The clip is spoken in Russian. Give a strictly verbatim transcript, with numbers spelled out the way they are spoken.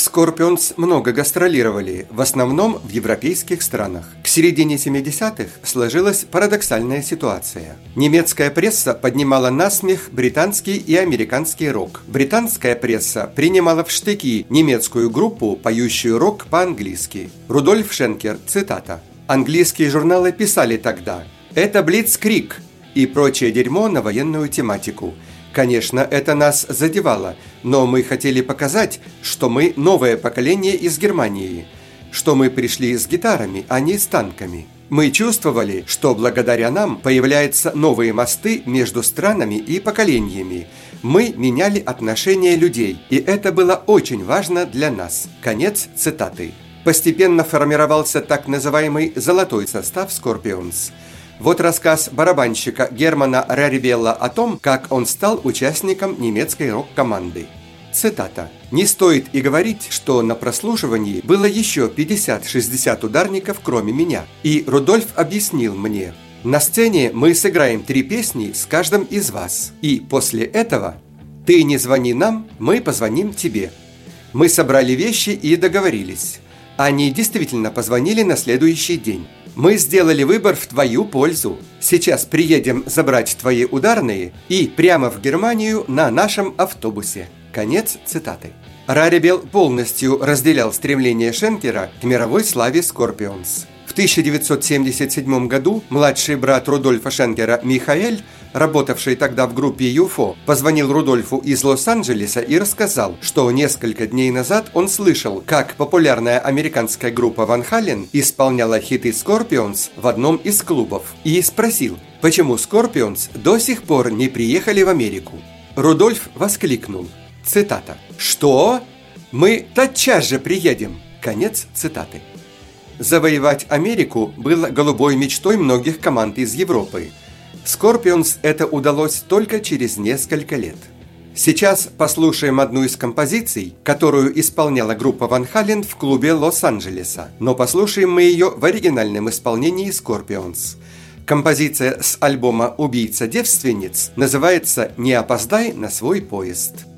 Scorpions много гастролировали, в основном в европейских странах. К середине семидесятых сложилась парадоксальная ситуация. Немецкая пресса поднимала насмех британский и американский рок. Британская пресса принимала в штыки немецкую группу, поющую рок по-английски. Рудольф Шенкер, цитата: «Английские журналы писали тогда: это блицкриг и прочее дерьмо на военную тематику. Конечно, это нас задевало, но мы хотели показать, что мы новое поколение из Германии, что мы пришли с гитарами, а не с танками. Мы чувствовали, что благодаря нам появляются новые мосты между странами и поколениями. Мы меняли отношения людей, и это было очень важно для нас». Конец цитаты. Постепенно формировался так называемый «золотой состав Scorpions». Вот рассказ барабанщика Германа Рарибелла о том, как он стал участником немецкой рок-команды. Цитата: «Не стоит и говорить, что на прослушивании было еще пятьдесят-шестьдесят ударников, кроме меня. И Рудольф объяснил мне: на сцене мы сыграем три песни с каждым из вас. И после этого ты не звони нам, мы позвоним тебе». Мы собрали вещи и договорились. Они действительно позвонили на следующий день. «Мы сделали выбор в твою пользу. Сейчас приедем забрать твои ударные и прямо в Германию на нашем автобусе». Конец цитаты. Рарибелл полностью разделял стремление Шенкера к мировой славе Scorpions. В тысяча девятьсот семьдесят седьмом году младший брат Рудольфа Шенкера Михаэль, работавший тогда в группе ю эф о, позвонил Рудольфу из Лос-Анджелеса и рассказал, что несколько дней назад он слышал, как популярная американская группа Ван Хален исполняла хиты Scorpions в одном из клубов, и спросил, почему Scorpions до сих пор не приехали в Америку. Рудольф воскликнул, цитата: «Что? Мы тотчас же приедем». Конец цитаты. Завоевать Америку было голубой мечтой многих команд из Европы. Scorpions это удалось только через несколько лет. Сейчас послушаем одну из композиций, которую исполняла группа Ван Хален в клубе Лос-Анджелеса, но послушаем мы ее в оригинальном исполнении Scorpions. Композиция с альбома «Убийца девственниц» называется «Не опоздай на свой поезд».